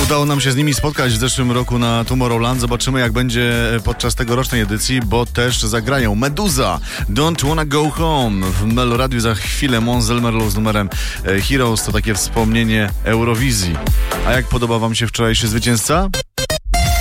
Udało nam się z nimi spotkać w zeszłym roku na Tomorrowland. Zobaczymy, jak będzie podczas tegorocznej edycji, bo też zagrają Meduza, Don't Wanna Go Home. W Meloradiu za chwilę Måns Zelmerlöw z numerem Heroes. To takie wspomnienie Eurowizji. A jak podoba wam się wczorajszy zwycięzca?